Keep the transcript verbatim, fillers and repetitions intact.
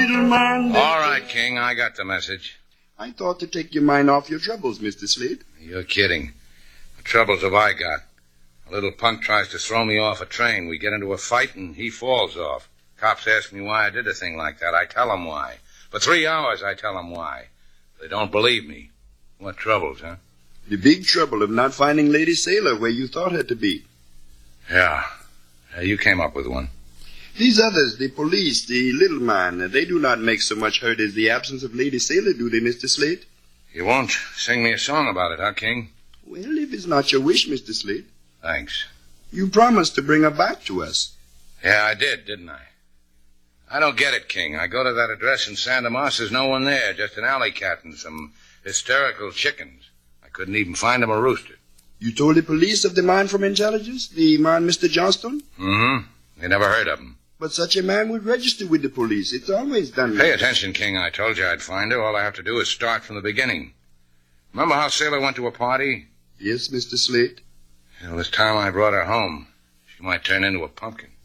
little man. All right, King, I got the message. I thought to take your mind off your troubles, Mister Slade. You're kidding. What troubles have I got? A little punk tries to throw me off a train. We get into a fight, and he falls off. Cops ask me why I did a thing like that. I tell them why. For three hours, I tell them why. They don't believe me. What troubles, huh? The big trouble of not finding Lady Sailor where you thought her to be. Yeah. yeah. You came up with one. These others, the police, the little man, they do not make so much hurt as the absence of Lady Sailor, do they, Mister Slade? You won't sing me a song about it, huh, King? Well, if it's not your wish, Mister Slade. Thanks. You promised to bring her back to us. Yeah, I did, didn't I? I don't get it, King. I go to that address in Santa Moss, there's no one there, just an alley cat and some hysterical chickens. I couldn't even find them a rooster. You told the police of the man from intelligence, the man Mister Johnstone? Mm-hmm. They never heard of him. But such a man would register with the police. It's always done. Pay attention, King. I told you I'd find her. All I have to do is start from the beginning. Remember how Sailor went to a party? Yes, Mister Slade. Well, this time I brought her home. She might turn into a pumpkin.